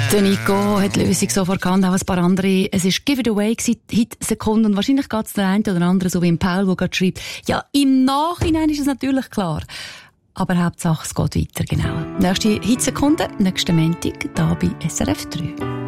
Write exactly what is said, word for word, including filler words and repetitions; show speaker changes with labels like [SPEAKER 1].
[SPEAKER 1] Der Nico hat die Lösung sofort gekannt, auch ein paar andere. Es war Give It Away, Hit-Sekunden. Und wahrscheinlich geht es der eine oder andere, so wie im Paul, der gerade schreibt, ja, im Nachhinein ist es natürlich klar. Aber Hauptsache, es geht weiter, genau. Nächste Hit-Sekunde, nächsten Montag, hier bei S R F drei.